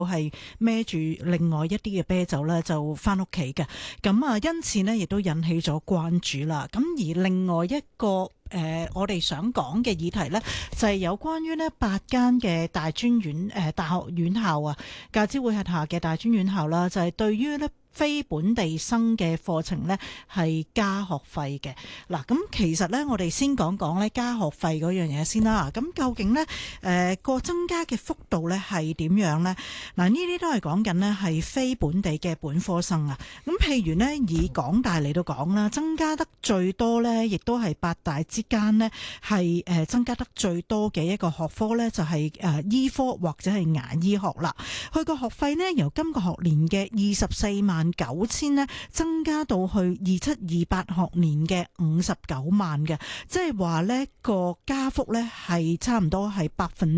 係孭住另外一啲嘅啤酒咧，就翻屋企嘅。咁啊，因此呢，亦都引起咗關注啦。咁而另外一個我哋想講嘅議題呢，就係有關於呢8間嘅大專院大學院校啊，教資會轄下嘅大專院校啦，就係對於呢非本地生嘅課程呢係加學費嘅。嗱，咁其實呢，我哋先講講呢加學費嗰樣嘢先啦。咁究竟呢個增加嘅幅度呢係點樣呢？嗱，呢啲都係講緊呢係非本地嘅本科生啊。咁譬如呢，以港大嚟到講啦，增加得最多呢，亦都係8大之間呢係增加得最多嘅一個學科呢，就係醫科或者係牙醫學啦。佢個學費呢，由今個學年嘅249000呢增加到去2728學年嘅59萬嘅，即係話呢個加幅呢係差唔多係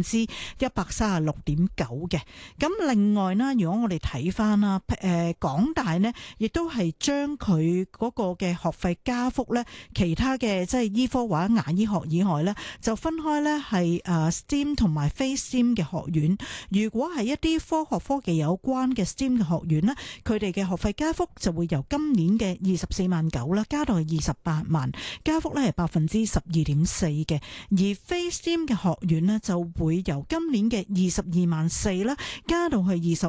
136.9%嘅。咁另外呢，如果我哋睇翻啦，港大呢亦都係將佢嗰個嘅學費加幅呢，其他嘅即係醫科或者牙醫學以外呢，就分開呢係STEM 同埋非 STEM 嘅學院。如果係一啲科學科技有關嘅 STEM 嘅學院呢，佢哋嘅學費加幅就會由今年嘅24.9萬啦，加到去28萬，加幅咧係12.4%嘅。而非 STEM 嘅學院呢，就會由今年嘅22.4萬啦，加到去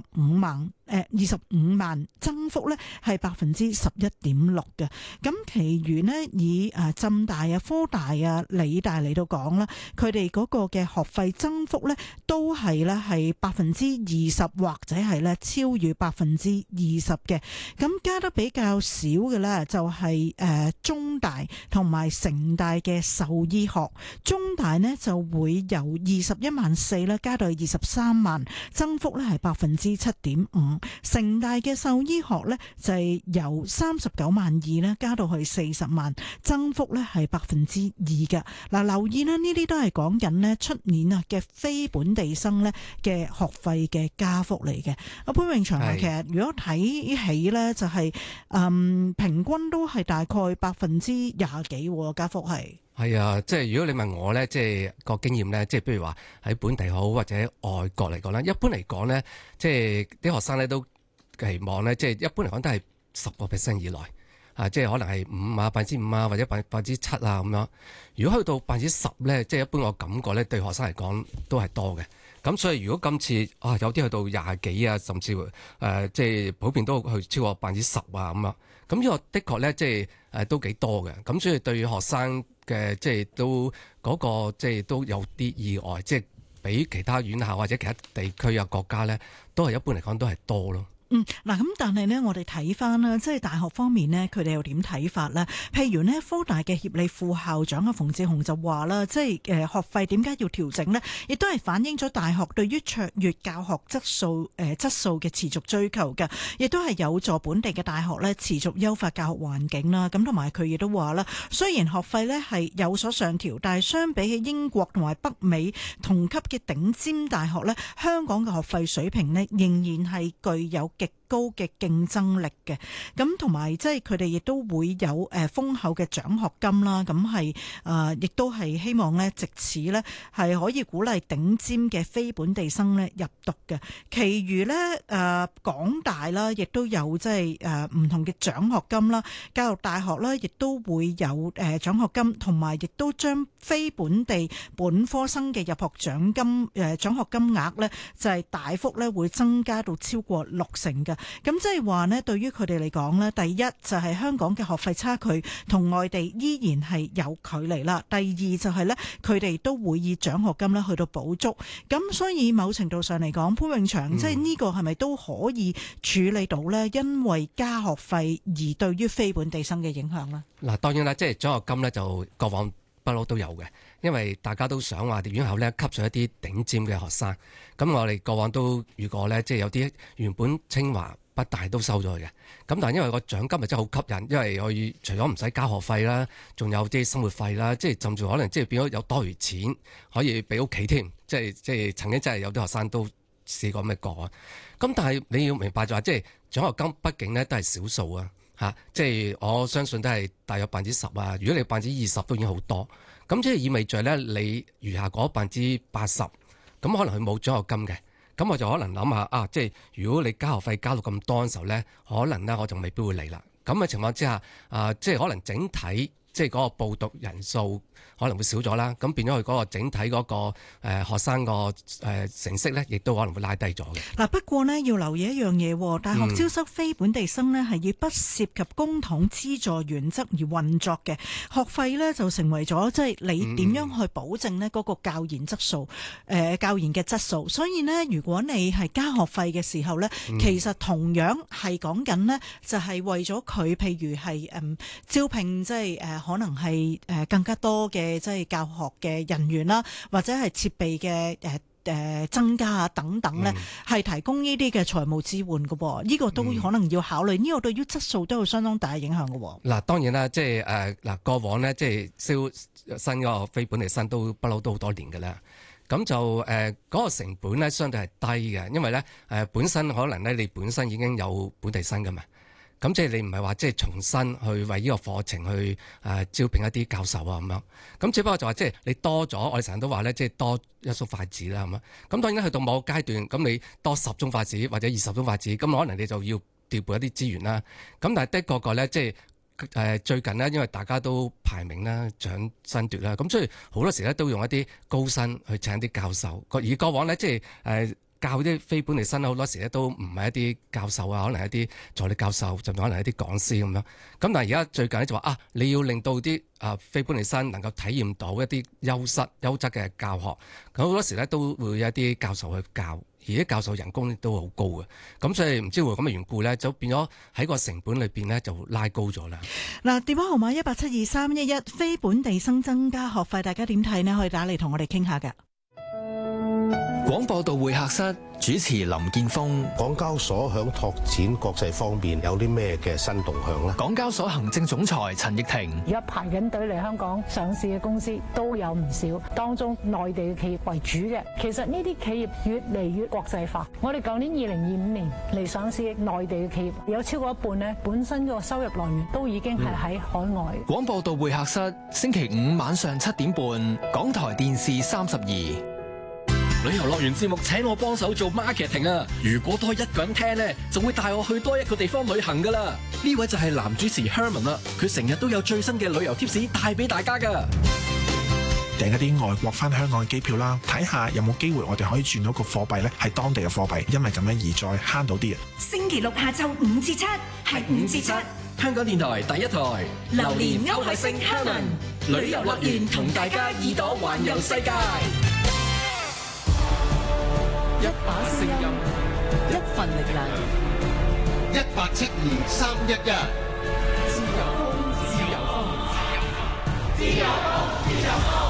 25萬，增幅咧係11.6%嘅。咁其餘呢，以浸大啊、科大啊、理大嚟到講啦，佢哋嗰個嘅學費增幅咧都係咧係20%或者係咧超越20%嘅。咁加得比較少嘅咧就係中大同埋城大嘅獸醫學。中大呢就會由21.4萬啦，加到23萬，增幅咧係7.5%。城大嘅獸醫學呢就係由39.2萬啦，加到去40萬，增幅咧係2%嘅。嗱，留意呢啲都係講緊呢出年啊嘅非本地生呢嘅學費嘅加幅嚟嘅。阿潘永祥啊，其實如果睇起呢，就係平均都係大概20%幾加幅係。 係啊，即係如果你問我咧，即係個經驗咧，即係譬如話喺本地好或者外國嚟講咧，一般嚟講咧，即係啲學生咧都期望咧，即係一般嚟講都係10% 以內啊，即係可能係5%啊或者7%啊咁樣。如果去到10%咧，即係一般我感覺咧對學生嚟講都係多嘅。咁所以如果今次有啲去到20幾啊，甚至即係普遍都去超過10%啊咁樣。咁呢個的確咧，即係都幾多嘅。咁所以對學生嘅即係都嗰個即係都有啲意外，即係比其他院校或者其他地區啊國家咧，都係一般嚟講都係多咯。 嗱，咁但係呢，我哋睇翻啦，即係大學方面呢，佢哋又點睇法呢？譬如呢，科大嘅協理副校長馮志雄就話啦，即係學費點解要調整呢？亦都係反映咗大學對於卓越教學質素嘅持續追求嘅，亦都係有助本地嘅大學呢持續優化教學環境啦。咁同埋佢亦都話啦，雖然學費呢係有所上調，但係相比起英國同埋北美同級嘅頂尖大學呢，香港嘅學費水平呢仍然係具有極高嘅競爭力嘅。咁同埋即係佢哋亦都會有豐厚嘅獎學金啦。咁係亦都係希望呢，藉此呢係可以鼓勵頂尖嘅非本地生呢入讀嘅。其餘呢，港大啦，亦都有即係唔同嘅獎學金啦。教育大學啦，亦都會有獎學金，同埋亦都將非本地本科生嘅入學獎學金額呢，就係大幅呢會增加到超過60%嘅。咁即係話呢，對於佢哋嚟講呢，第一就係香港嘅學費差距同外地依然係有距離啦。第二就係呢，佢哋都會以獎學金呢去到補足。咁所以某程度上嚟講，潘永祥，即係呢個係咪都可以處理到呢？因為加學費而對於非本地生嘅影響呢？ 嗱，當然啦，即係獎學金呢，就過往不嬲都有嘅，因為大家都想話院校咧吸取一啲頂尖嘅學生。咁我哋過往都遇過咧，即係有啲原本清華北大都收咗佢嘅。咁但係因為個獎金係真係好吸引，因為我除咗唔使交學費啦，仲有啲生活費啦，即係甚至可能即係變咗有多餘錢可以俾屋企添。即係曾經真係有啲學生都試過咩過啊。咁但係你要明白就話，即係獎學金畢竟咧都係少數啊。即係我相信都係大約10%啊。如果你20%都已經好多，咁即係意味着咧，你餘下嗰80%，咁可能佢冇獎學金嘅， 咁我就可能諗下啊，即係如果你加學費加到咁多嘅時候咧，可能咧我就未必會嚟啦。咁嘅情況之下，即係可能整體即係嗰個報讀人數可能會少咗啦，咁變咗佢嗰個整體嗰個學生個成績咧，亦都可能會拉低咗嘅。 嗱，不過呢，要留意一樣嘢，大學招收非本地生呢，係以不涉及公帑資助原則而運作嘅，學費呢，就成為咗即係你點樣去保證呢嗰個教研質素，教研嘅質素。所以呢，如果你係加學費嘅時候呢，其實同樣係講緊呢，就係為咗佢，譬如係招聘即係可能係更加多嘅即係教學嘅人員啦，或者係設備嘅增加啊等等咧，係提供呢啲嘅財務支援嘅喎，呢個都可能要考慮，呢個對於質素都有相當大影響嘅喎。嗱， 當然啦，即係嗱過往咧，即係招新嗰個非本地生都不嬲都好多年嘅啦。咁就嗰個成本咧，相對係低嘅，因為咧本身可能咧你本身已經有本地生㗎嘛。咁即係你唔係話即係重新去為呢個課程去招聘一啲教授啊咁樣，咁只不過就話即係你多咗，我哋成日都話咧，即係多一束筷子啦咁樣。咁當然去到某個階段，咁你多10種筷子或者20種筷子，咁可能你就要調撥一啲資源啦。咁但係的確個咧，即係最近呢，因為大家都排名啦、搶爭奪啦，咁所以好多時咧都用一啲高薪去請啲教授。而過往咧，即係教啲非本地生好多時咧都唔係一啲教授啊，可能一啲助理教授，甚至可能一啲講師咁樣。咁但係而家最近咧就話你要令到啲非本地生能夠體驗到一啲優質嘅教學，咁好多時咧都會有一啲教授去教，而啲教授人工都好高嘅。咁所以唔知會咁嘅緣故咧，就變咗喺個成本裏邊咧就拉高咗啦。 嗱，電話號碼1872311，非本地生增加學費，大家點睇呢？可以打嚟同我哋傾下㗎。 廣播道會客室主持林健鋒。 港交所響拓展國際方面有啲咩嘅新動向呢？ 港交所行政總裁陳奕婷。 而家排緊隊嚟香港上市嘅公司都有唔少，當中內地嘅企業為主嘅。其實呢啲企業越嚟越國際化。我哋舊年2025年嚟上市嘅內地嘅企業有超過一半呢，本身個收入來源都已經係喺海外。 廣播道會客室星期5晚上7點半，港台電視32。 旅遊樂園節目請我幫手做 marketing 啊！如果多一個人聽呢，就會帶我去多一個地方旅行噶啦。呢位就係男主持 Herman 啦，佢成日都有最新嘅旅遊貼士帶俾大家噶。 訂一啲外國翻香港嘅機票啦，睇下有冇機會我哋可以轉到個貨幣咧係當地嘅貨幣，因為咁樣而再慳到啲啊！ 星期六下晝5至7，係5至7， 香港電台第一台， 榴蓮歐海星 Herman 旅遊樂園同大家耳朵環遊世界。 一把聲音，一份力量 ，172-311。 自由風，自由風，自由風，自由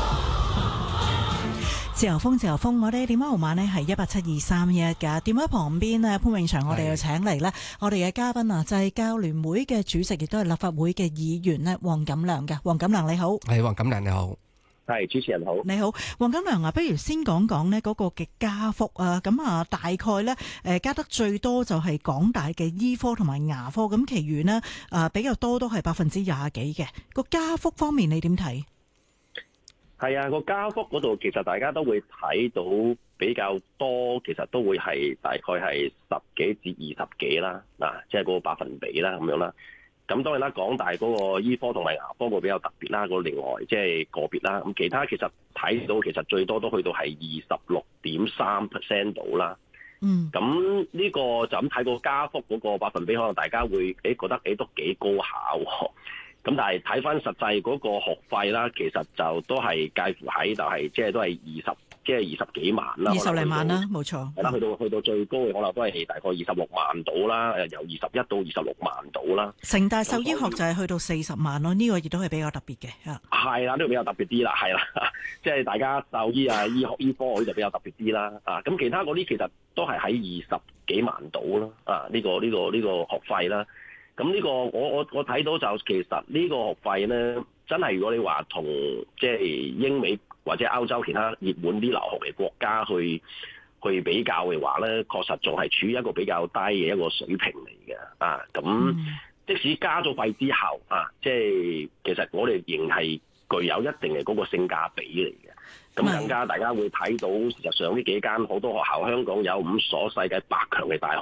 風， 自由風，自由風。我哋電話號碼呢係1872311㗎。電話旁邊呢，潘永祥，我哋要請嚟呢，我哋嘅嘉賓啊，就係教聯會嘅主席，亦都係立法會嘅議員呢，黃錦良嘅。黃錦良你好。 係，黃錦良你好。 係，主持人好。 你好，黃錦良啊，不如先講講呢嗰個嘅加幅啊，咁啊大概呢加得最多就係港大嘅醫科同埋牙科，咁其餘呢比較多都係20%幾嘅。個加幅方面你點睇？ 係啊，個加幅嗰度其實大家都會睇到比較多，其實都會係大概係10幾至20幾啦，即係嗰個百分比啦咁樣啦。咁當然啦，港大嗰個醫科同埋牙科個比較特別啦，個另外即係個別啦。咁其他其實睇到其實最多都去到係26.3% 到啦。咁呢個就咁睇個加幅嗰個百分比，可能大家會覺得都幾高下喎。咁但係睇翻實際嗰個學費啦，其實就都係介乎喺就係即係都係20幾萬啦，20零萬啦， 冇錯。 係啦，去到最高嘅可能都係大概26萬到啦，由21到26萬到啦。 城大獸醫學就係去到40萬咯，呢個亦都係比較特別嘅嚇。 係啦，呢個比較特別啲啦，係啦，即係大家獸醫啊、醫學醫科嗰啲就比較特別啲啦。咁其他嗰啲其實都係喺20幾萬到啦。呢個學費啦。咁呢個我睇到就其實呢個學費咧，真係如果你話同即係英美或者歐洲其他熱門啲留學嘅國家去比較嘅話咧，確實仲係處於一個比較低嘅一個水平嚟嘅。咁即使加咗費之後即係其實我哋仍係具有一定嘅嗰個性價比嚟嘅。咁更加大家會睇到，事實上呢幾間好多學校，香港有5所世界100強嘅大學